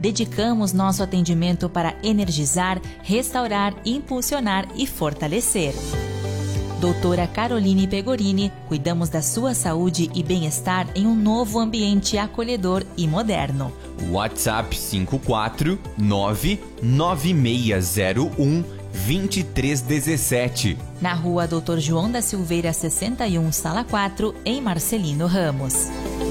dedicamos nosso atendimento para energizar, restaurar, impulsionar e fortalecer. Doutora Caroline Pegorini, cuidamos da sua saúde e bem-estar em um novo ambiente acolhedor e moderno. WhatsApp 54996012317. Na rua Dr. João da Silveira 61, sala 4, em Marcelino Ramos.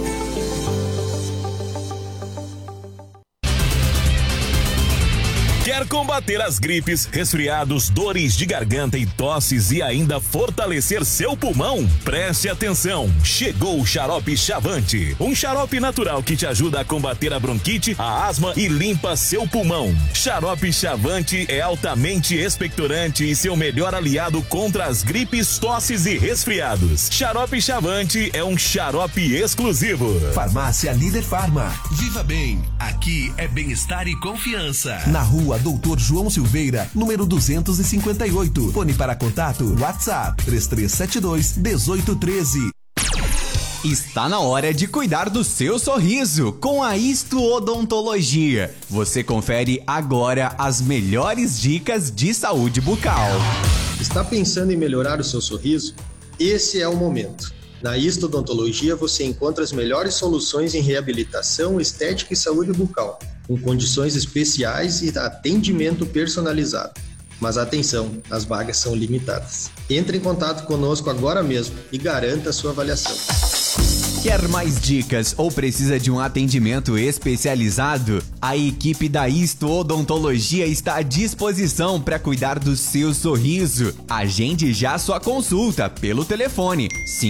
Quer combater as gripes, resfriados, dores de garganta e tosses e ainda fortalecer seu pulmão? Preste atenção! Chegou o Xarope Chavante, um xarope natural que te ajuda a combater a bronquite, a asma e limpa seu pulmão. Xarope Chavante é altamente expectorante e seu melhor aliado contra as gripes, tosses e resfriados. Xarope Chavante é um xarope exclusivo. Farmácia Líder Farma. Viva bem, aqui é bem-estar e confiança. Na rua Doutor João Silveira, número 258. Fone para contato, WhatsApp 3372-1813. Está na hora de cuidar do seu sorriso com a Isto Odontologia. Você confere agora as melhores dicas de saúde bucal. Está pensando em melhorar o seu sorriso? Esse é o momento. Na Isto Odontologia você encontra as melhores soluções em reabilitação, estética e saúde bucal, com condições especiais e atendimento personalizado. Mas atenção, as vagas são limitadas. Entre em contato conosco agora mesmo e garanta a sua avaliação. Quer mais dicas ou precisa de um atendimento especializado? A equipe da Isto Odontologia está à disposição para cuidar do seu sorriso. Agende já sua consulta pelo telefone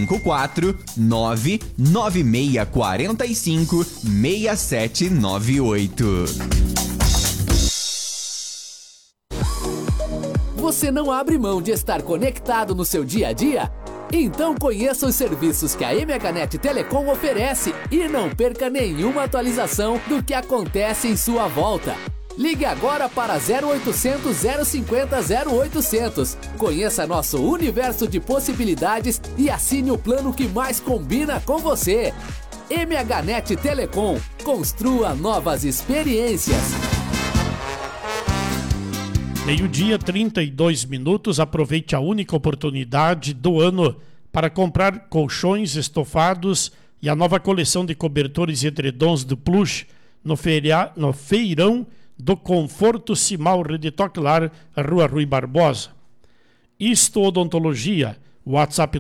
54996456798. Você não abre mão de estar conectado no seu dia a dia? Então conheça os serviços que a MHNet Telecom oferece e não perca nenhuma atualização do que acontece em sua volta. Ligue agora para 0800 050 0800. Conheça nosso universo de possibilidades e assine o plano que mais combina com você. MHNet Telecom. Construa novas experiências. 12:32. Aproveite a única oportunidade do ano para comprar colchões, estofados e a nova coleção de cobertores e edredons do Plush no feirão do Conforto Simal Rede Toque Lar, Rua Rui Barbosa. Isto Odontologia, WhatsApp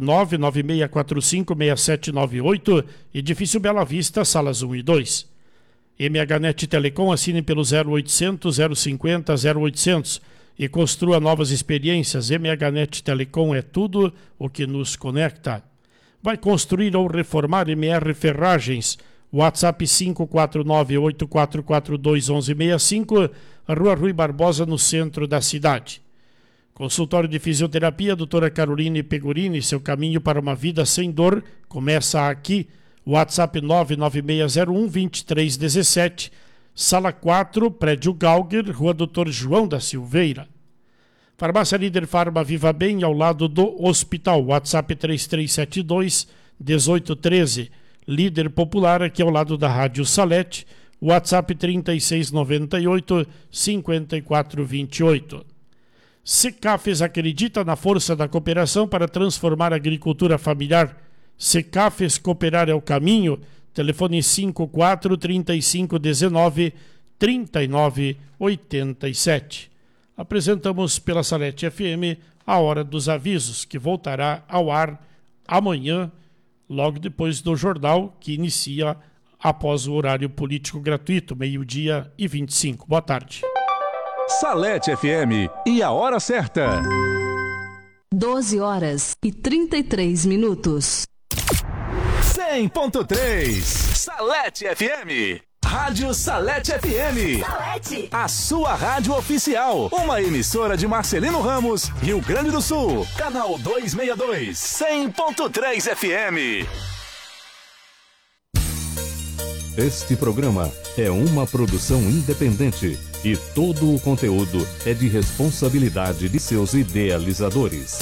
996456798, Edifício Bela Vista, salas 1 e 2. MHNet Telecom, assine pelo 0800 050 0800 e construa novas experiências. MHNet Telecom é tudo o que nos conecta. Vai construir ou reformar? MR Ferragens, WhatsApp 549-8442-1165, Rua Rui Barbosa, no centro da cidade. Consultório de Fisioterapia, doutora Caroline Pegorini, seu caminho para uma vida sem dor começa aqui. WhatsApp 99601-2317, Sala 4, Prédio Galger, Rua Dr. João da Silveira. Farmácia Líder Farma Viva Bem, ao lado do hospital. WhatsApp 3372-1813. Líder Popular, aqui ao lado da Rádio Salete. WhatsApp 3698-5428. Secafes acredita na força da cooperação para transformar a agricultura familiar. Secafes, cooperar é o caminho. Telefone 54-3519-3987. Apresentamos pela Salete FM a Hora dos Avisos, que voltará ao ar amanhã, logo depois do jornal, que inicia após o horário político gratuito, 12:25. Boa tarde. Salete FM e a hora certa. 12h33. 100.3 Salete FM. Rádio Salete FM. Salete. A sua rádio oficial. Uma emissora de Marcelino Ramos, Rio Grande do Sul. Canal 262. 100.3 FM. Este programa é uma produção independente e todo o conteúdo é de responsabilidade de seus idealizadores.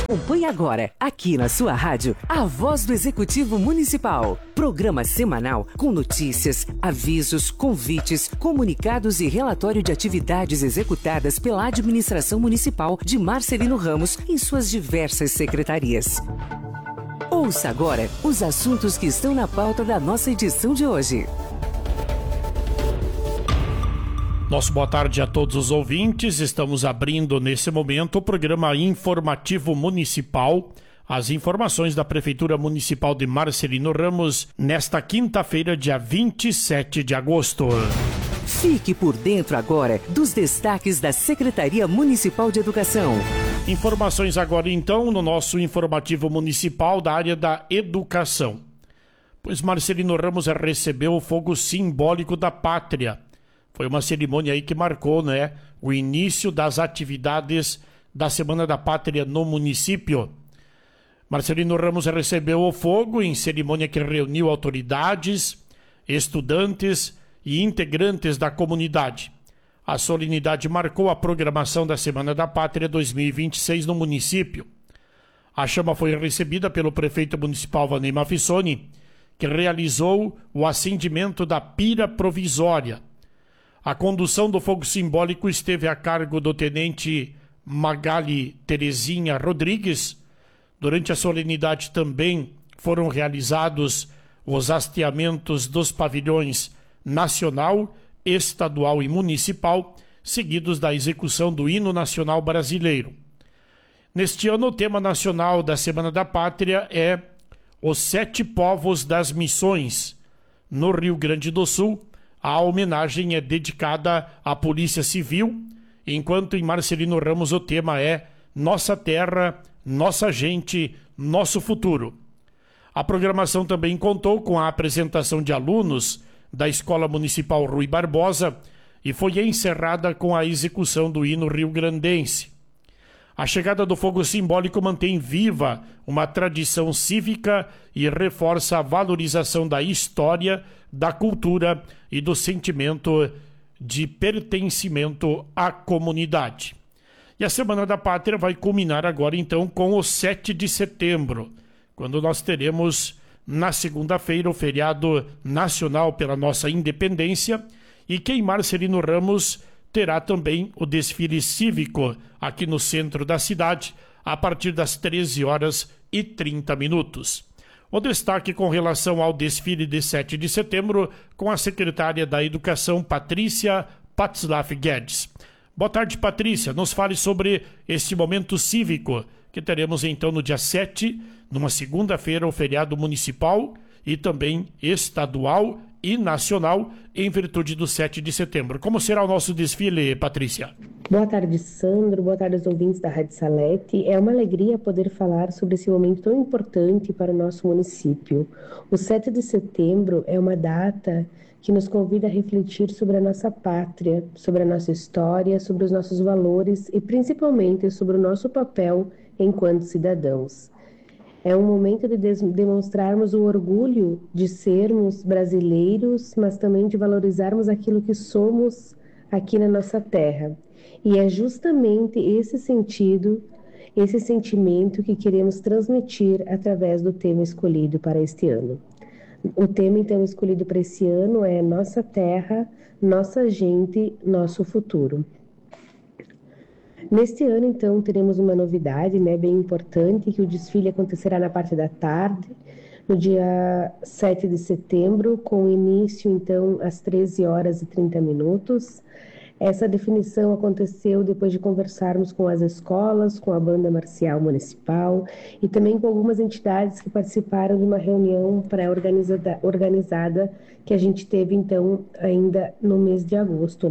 Acompanhe agora, aqui na sua rádio, a Voz do Executivo Municipal. Programa semanal com notícias, avisos, convites, comunicados e relatório de atividades executadas pela administração municipal de Marcelino Ramos em suas diversas secretarias. Ouça agora os assuntos que estão na pauta da nossa edição de hoje. Nosso boa tarde a todos os ouvintes. Estamos abrindo nesse momento o programa informativo municipal. As informações da Prefeitura Municipal de Marcelino Ramos nesta quinta-feira, dia 27 de agosto. Fique por dentro agora dos destaques da Secretaria Municipal de Educação. Informações agora então no nosso informativo municipal da área da educação. Pois Marcelino Ramos recebeu o fogo simbólico da pátria. Foi uma cerimônia aí que marcou, o início das atividades da Semana da Pátria no município. Marcelino Ramos recebeu o fogo em cerimônia que reuniu autoridades, estudantes e integrantes da comunidade. A solenidade marcou a programação da Semana da Pátria 2026 no município. A chama foi recebida pelo prefeito municipal Vanei Mafissoni, que realizou o acendimento da pira provisória. A condução do fogo simbólico esteve a cargo do tenente Magali Terezinha Rodrigues. Durante a solenidade também foram realizados os hasteamentos dos pavilhões nacional, estadual e municipal, seguidos da execução do hino nacional brasileiro. Neste ano, o tema nacional da Semana da Pátria é Os 7 Povos das Missões. No Rio Grande do Sul, a homenagem é dedicada à Polícia Civil, enquanto em Marcelino Ramos o tema é Nossa Terra, Nossa Gente, Nosso Futuro. A programação também contou com a apresentação de alunos da Escola Municipal Rui Barbosa e foi encerrada com a execução do hino rio-grandense. A chegada do fogo simbólico mantém viva uma tradição cívica e reforça a valorização da história, da cultura e do sentimento de pertencimento à comunidade. E a Semana da Pátria vai culminar agora então com o 7 de setembro, quando nós teremos na segunda-feira o feriado nacional pela nossa independência e que em Marcelino Ramos terá também o desfile cívico aqui no centro da cidade a partir das 13h30. O destaque com relação ao desfile de 7 de setembro com a secretária da Educação, Patrícia Patzlaff Guedes. Boa tarde, Patrícia. Nos fale sobre este momento cívico que teremos então no dia 7, numa segunda-feira, o feriado municipal e também estadual e nacional em virtude do 7 de setembro. Como será o nosso desfile, Patrícia? Boa tarde, Sandro. Boa tarde aos ouvintes da Rádio Salete. É uma alegria poder falar sobre esse momento tão importante para o nosso município. O 7 de setembro é uma data que nos convida a refletir sobre a nossa pátria, sobre a nossa história, sobre os nossos valores e principalmente sobre o nosso papel enquanto cidadãos. É um momento de demonstrarmos o orgulho de sermos brasileiros, mas também de valorizarmos aquilo que somos aqui na nossa terra. E é justamente esse sentido, esse sentimento que queremos transmitir através do tema escolhido para este ano. O tema, então, escolhido para esse ano é Nossa Terra, Nossa Gente, Nosso Futuro. Neste ano, então, teremos uma novidade, bem importante, que o desfile acontecerá na parte da tarde, no dia 7 de setembro, com início, então, às 13h30. Essa definição aconteceu depois de conversarmos com as escolas, com a Banda Marcial Municipal e também com algumas entidades que participaram de uma reunião pré-organizada que a gente teve, então, ainda no mês de agosto,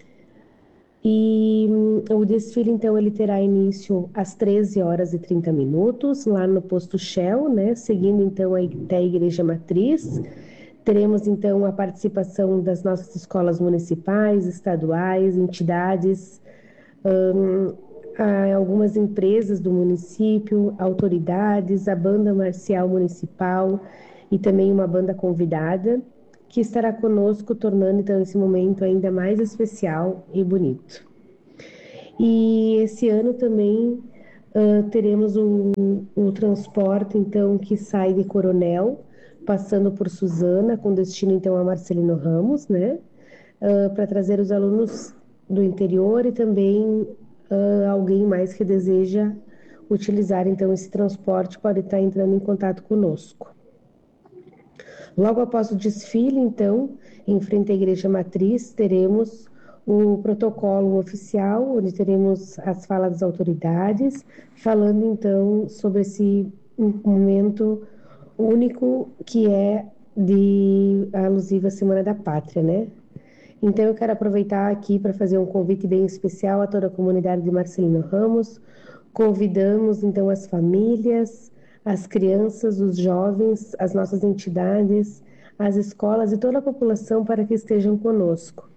E o desfile, então, ele terá início às 13h30, lá no posto Shell, seguindo, então, até a Igreja Matriz. Teremos, então, a participação das nossas escolas municipais, estaduais, entidades, algumas empresas do município, autoridades, a Banda Marcial Municipal e também uma banda convidada, que estará conosco, tornando então esse momento ainda mais especial e bonito. E esse ano também teremos o transporte, então, que sai de Coronel, passando por Suzana, com destino, então, a Marcelino Ramos, né? Para trazer os alunos do interior e também alguém mais que deseja utilizar, então, esse transporte pode estar entrando em contato conosco. Logo após o desfile, então, em frente à Igreja Matriz, teremos o protocolo oficial, onde teremos as falas das autoridades, falando, então, sobre esse momento único que é de alusiva à Semana da Pátria, né? Então, eu quero aproveitar aqui para fazer um convite bem especial a toda a comunidade de Marcelino Ramos. Convidamos, então, as famílias, as crianças, os jovens, as nossas entidades, as escolas e toda a população para que estejam conosco.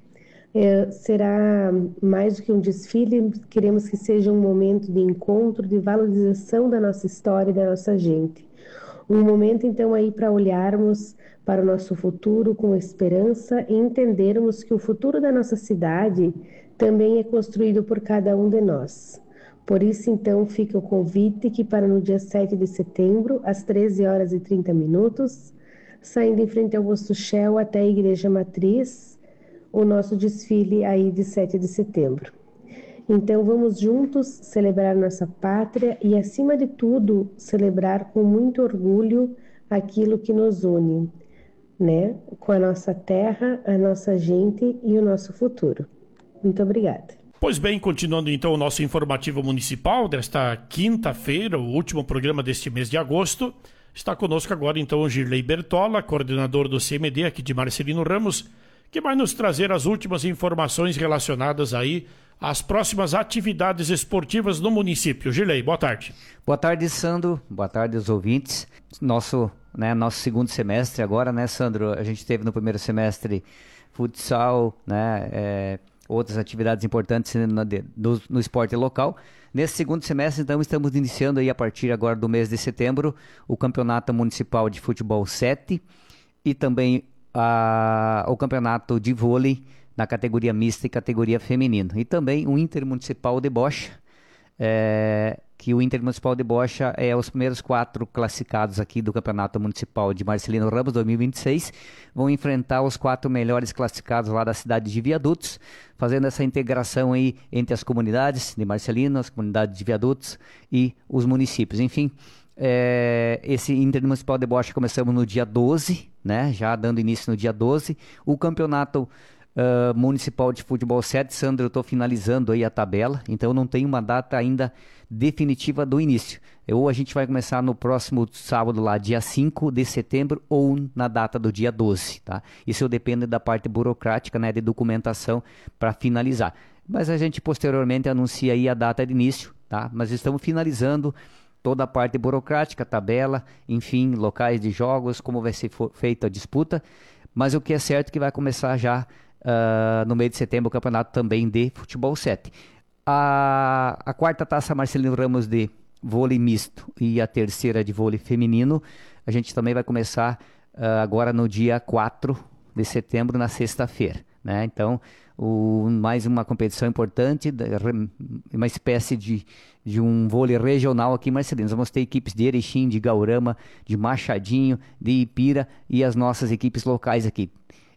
Será mais do que um desfile, queremos que seja um momento de encontro, de valorização da nossa história e da nossa gente. Um momento, então, aí para olharmos para o nosso futuro com esperança e entendermos que o futuro da nossa cidade também é construído por cada um de nós. Por isso, então, fica o convite que para no dia 7 de setembro, às 13h30, saindo em frente ao Augusto Shell até a Igreja Matriz, o nosso desfile aí de 7 de setembro. Então, vamos juntos celebrar nossa pátria e, acima de tudo, celebrar com muito orgulho aquilo que nos une, né? Com a nossa terra, a nossa gente e o nosso futuro. Muito obrigada. Pois bem, continuando então o nosso informativo municipal desta quinta-feira, o último programa deste mês de agosto, está conosco agora então o Girley Bertola, coordenador do CMD aqui de Marcelino Ramos, que vai nos trazer as últimas informações relacionadas aí às próximas atividades esportivas no município. Girley, boa tarde. Boa tarde, Sandro. Boa tarde aos ouvintes. Nosso segundo semestre agora, né, Sandro? A gente teve no primeiro semestre futsal, né, outras atividades importantes no esporte local. Nesse segundo semestre, então, estamos iniciando aí a partir agora do mês de setembro o Campeonato Municipal de Futebol 7 e também o Campeonato de Vôlei na categoria mista e categoria feminino. E também o Intermunicipal de Bocha, que o Intermunicipal de Bocha é os primeiros 4 classificados aqui do Campeonato Municipal de Marcelino Ramos 2026, vão enfrentar os 4 melhores classificados lá da cidade de Viadutos, fazendo essa integração aí entre as comunidades de Marcelino, as comunidades de Viadutos e os municípios. Enfim, esse Intermunicipal de Bocha começamos no dia 12, né? Já dando início no dia 12. O Campeonato Municipal de Futebol 7, Sandro, eu estou finalizando aí a tabela, então não tem uma data ainda definitiva do início. Ou a gente vai começar no próximo sábado lá, dia 5 de setembro, ou na data do dia 12, tá? Isso depende da parte burocrática, né, de documentação para finalizar. Mas a gente posteriormente anuncia aí a data de início, tá? Mas estamos finalizando toda a parte burocrática, tabela, enfim, locais de jogos, como vai ser feita a disputa. Mas o que é certo é que vai começar já no mês de setembro o campeonato também de futebol 7. A quarta taça Marcelino Ramos de vôlei misto e a terceira de vôlei feminino, a gente também vai começar agora no dia 4 de setembro, na sexta-feira, né? Então, mais uma competição importante, uma espécie de um vôlei regional aqui em Marcelino. Vamos ter equipes de Erechim, de Gaurama, de Machadinho, de Ipira e as nossas equipes locais aqui.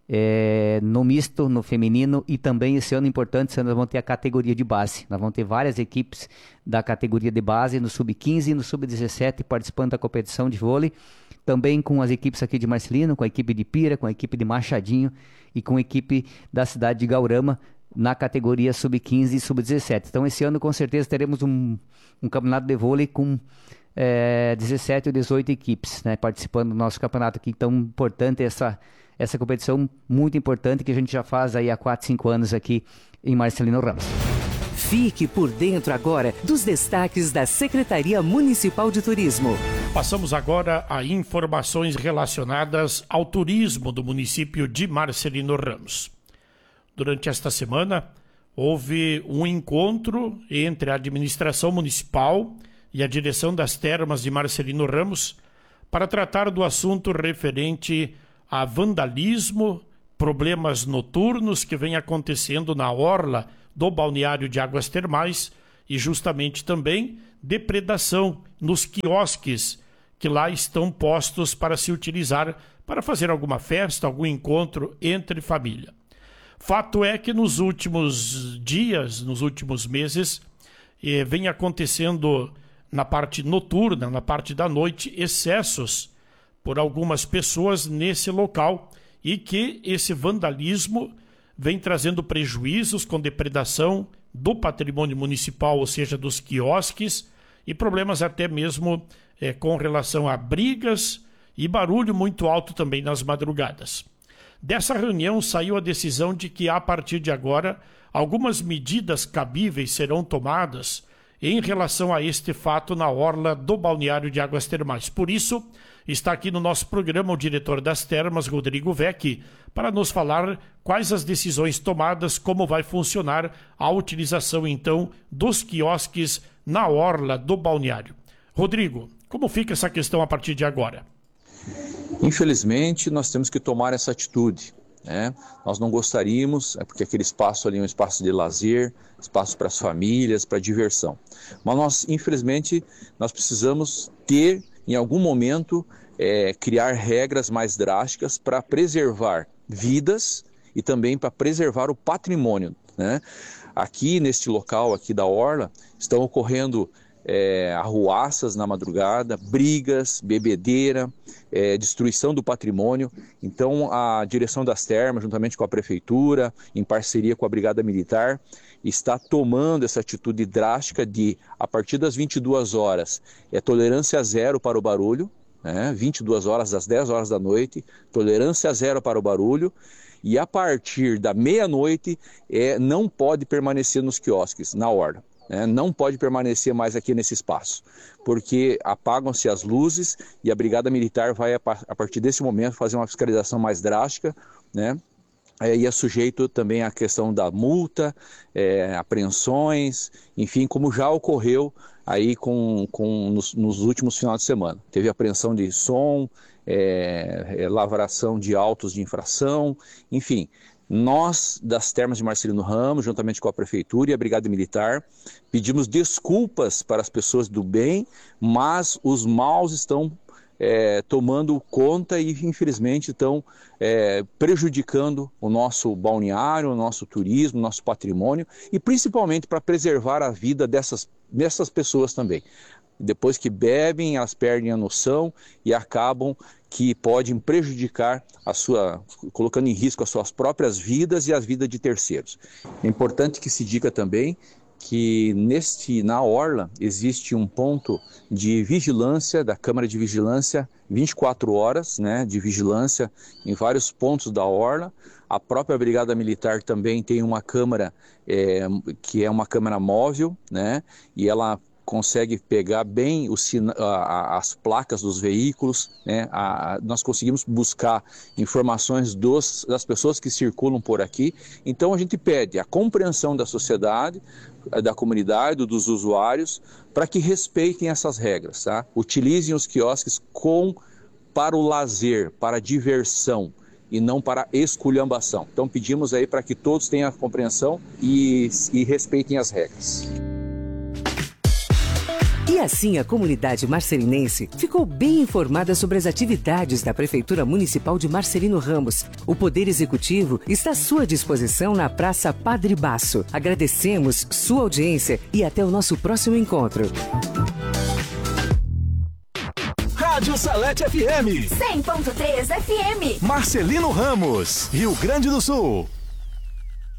No misto, no feminino e também esse ano importante, nós vamos ter a categoria de base. Nós vamos ter várias equipes da categoria de base no sub-15 e no sub-17 participando da competição de vôlei. Também com as equipes aqui de Marcelino, com a equipe de Ipira, com a equipe de Machadinho e com a equipe da cidade de Gaurama na categoria sub-15 e sub-17. Então esse ano com certeza teremos um campeonato de vôlei com 17 ou 18 equipes, né, participando do nosso campeonato aqui. Então importante essa competição muito importante que a gente já faz aí há 4, 5 anos aqui em Marcelino Ramos. Fique por dentro agora dos destaques da Secretaria Municipal de Turismo. Passamos agora a informações relacionadas ao turismo do município de Marcelino Ramos. Durante esta semana, houve um encontro entre a administração municipal e a direção das termas de Marcelino Ramos para tratar do assunto referente a vandalismo, problemas noturnos que vem acontecendo na orla do balneário de Águas Termais e justamente também depredação nos quiosques que lá estão postos para se utilizar para fazer alguma festa, algum encontro entre família. Fato é que nos últimos dias, nos últimos meses, vem acontecendo na parte noturna, na parte da noite, excessos por algumas pessoas nesse local e que esse vandalismo vem trazendo prejuízos com depredação do patrimônio municipal, ou seja, dos quiosques, e problemas até mesmo com relação a brigas e barulho muito alto também nas madrugadas. Dessa reunião saiu a decisão de que, a partir de agora, algumas medidas cabíveis serão tomadas em relação a este fato na orla do balneário de Águas Termais. Por isso, está aqui no nosso programa o diretor das termas, Rodrigo Vecchi, para nos falar quais as decisões tomadas, como vai funcionar a utilização, então, dos quiosques na orla do balneário. Rodrigo, como fica essa questão a partir de agora? Infelizmente, nós temos que tomar essa atitude, né? Nós não gostaríamos, porque aquele espaço ali é um espaço de lazer, espaço para as famílias, para diversão. Mas infelizmente, nós precisamos ter, em algum momento, criar regras mais drásticas para preservar vidas e também para preservar o patrimônio, né? Aqui, neste local aqui da orla, estão ocorrendo arruaças na madrugada, brigas, bebedeira, destruição do patrimônio. Então a direção das termas, juntamente com a prefeitura, em parceria com a Brigada Militar, está tomando essa atitude drástica de, a partir das 22 horas, tolerância zero para o barulho, né? 22 horas, às 10 horas da noite, tolerância zero para o barulho, e a partir da meia-noite não pode permanecer nos quiosques, na orla. Não pode permanecer mais aqui nesse espaço, porque apagam-se as luzes e a Brigada Militar vai, a partir desse momento, fazer uma fiscalização mais drástica, né? E é sujeito também à questão da multa, apreensões, enfim, como já ocorreu aí nos últimos finais de semana. Teve apreensão de som, lavração de autos de infração, enfim. Nós, das Termas de Marcelino Ramos, juntamente com a Prefeitura e a Brigada Militar, pedimos desculpas para as pessoas do bem, mas os maus estão tomando conta e, infelizmente, estão prejudicando o nosso balneário, o nosso turismo, o nosso patrimônio, e principalmente para preservar a vida dessas pessoas também. Depois que bebem, elas perdem a noção e acabam que podem prejudicar colocando em risco as suas próprias vidas e as vidas de terceiros. É importante que se diga também que na orla existe um ponto de vigilância, da Câmara de Vigilância, 24 horas, né, de vigilância em vários pontos da orla. A própria Brigada Militar também tem uma câmara, que é uma câmara móvel, né, e ela consegue pegar bem as placas dos veículos, né? Nós conseguimos buscar informações das pessoas que circulam por aqui. Então a gente pede a compreensão da sociedade, da comunidade, dos usuários, para que respeitem essas regras, tá? Utilizem os quiosques para o lazer, para a diversão, e não para esculhambação. Então pedimos aí para que todos tenham a compreensão e respeitem as regras. E assim a comunidade marcelinense ficou bem informada sobre as atividades da Prefeitura Municipal de Marcelino Ramos. O Poder Executivo está à sua disposição na Praça Padre Basso. Agradecemos sua audiência e até o nosso próximo encontro. Rádio Salete FM 100.3 FM Marcelino Ramos, Rio Grande do Sul.